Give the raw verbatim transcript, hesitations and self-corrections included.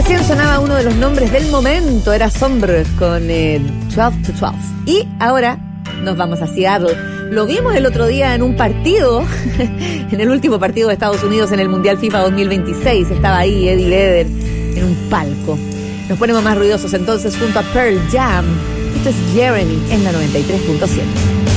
Recién sonaba uno de los nombres del momento, era Sombre con eh, twelve to twelve. Y ahora nos vamos a Seattle. Lo vimos el otro día en un partido, en el último partido de Estados Unidos en el Mundial FIFA dos mil veintiséis. Estaba ahí Eddie Vedder en un palco. Nos ponemos más ruidosos entonces junto a Pearl Jam. Esto es Jeremy en la noventa y tres punto siete.